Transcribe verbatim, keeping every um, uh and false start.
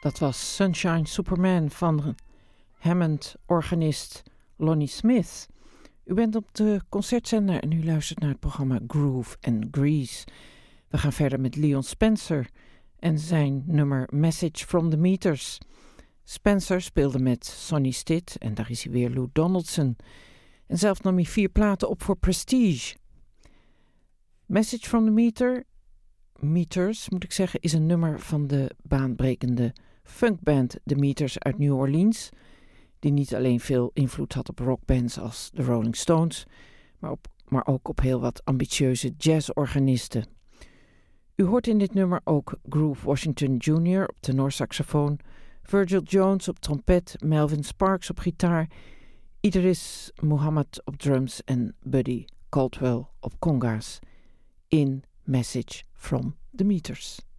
Dat was Sunshine Superman van Hammond-organist Lonnie Smith. U bent op de concertzender en u luistert naar het programma Groove and Grease. We gaan verder met Leon Spencer en zijn nummer Message from the Meters. Spencer speelde met Sonny Stitt en daar is hij weer Lou Donaldson. En zelf nam hij vier platen op voor Prestige. Message from the Meter, Meters moet ik zeggen, is een nummer van de baanbrekende funkband The Meters uit New Orleans, die niet alleen veel invloed had op rockbands als de Rolling Stones, maar, op, maar ook op heel wat ambitieuze jazzorganisten. U hoort in dit nummer ook Groove Washington junior op tenorsaxofoon, Virgil Jones op trompet, Melvin Sparks op gitaar, Idris Muhammad op drums en Buddy Caldwell op conga's in Message from the Meters.